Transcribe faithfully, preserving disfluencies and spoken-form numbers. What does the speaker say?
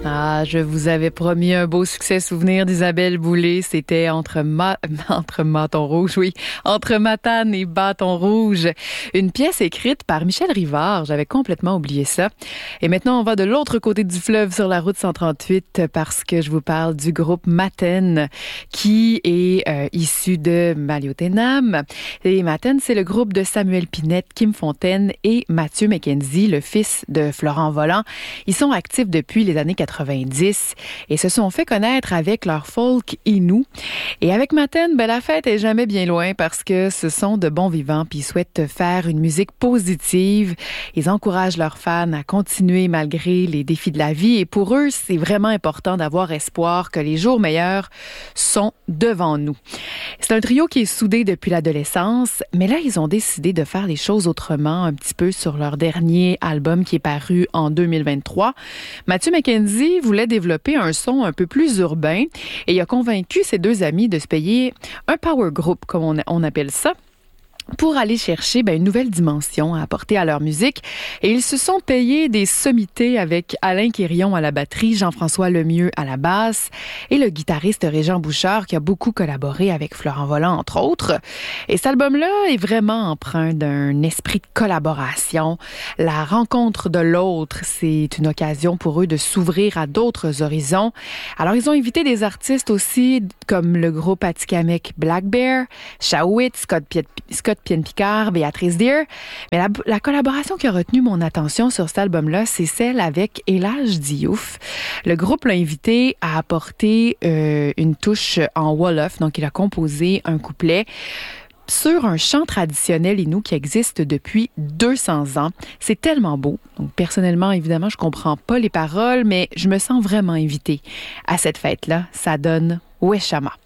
Ah, je vous avais promis un beau succès souvenir d'Isabelle Boulay. C'était entre ma... entre Bâton Rouge, oui, entre Matane et Bâton Rouge. Une pièce écrite par Michel Rivard. J'avais complètement oublié ça. Et maintenant, on va de l'autre côté du fleuve sur la route cent trente-huit parce que je vous parle du groupe Matane qui est euh, issu de Maliotenam. Et Matane, c'est le groupe de Samuel Pinette, Kim Fontaine et Mathieu McKenzie, le fils de Florent Volant. Ils sont actifs depuis les années quatre-vingt-dix et se sont fait connaître avec leur folk inou. Et avec Matane, ben, la fête est jamais bien loin parce que ce sont de bons vivants puis ils souhaitent faire une musique positive. Ils encouragent leurs fans à continuer malgré les défis de la vie et pour eux, c'est vraiment important d'avoir espoir que les jours meilleurs sont devant nous. C'est un trio qui est soudé depuis l'adolescence, mais là, ils ont décidé de faire les choses autrement un petit peu sur leur dernier album qui est paru en deux mille vingt-trois. Mathieu McKenzie voulait développer un son un peu plus urbain et il a convaincu ses deux amis de se payer un power group, comme on, on appelle ça, pour aller chercher ben, une nouvelle dimension à apporter à leur musique. Et ils se sont payés des sommités avec Alain Quirion à la batterie, Jean-François Lemieux à la basse et le guitariste Régent Bouchard qui a beaucoup collaboré avec Florent Volant, entre autres. Et cet album-là est vraiment empreint d'un esprit de collaboration. La rencontre de l'autre, c'est une occasion pour eux de s'ouvrir à d'autres horizons. Alors, ils ont invité des artistes aussi comme le groupe Atikamekw Black Bear, Shawit, Scott Piet Scott Pien-Picard, Béatrice Deer. Mais la, la collaboration qui a retenu mon attention sur cet album-là, c'est celle avec Elage Diouf. Le groupe l'a invité à apporter euh, une touche en wolof, donc il a composé un couplet sur un chant traditionnel inou qui existe depuis deux cents ans. C'est tellement beau. Donc, personnellement, évidemment, je comprends pas les paroles, mais je me sens vraiment invitée à cette fête-là. Ça donne Weshama.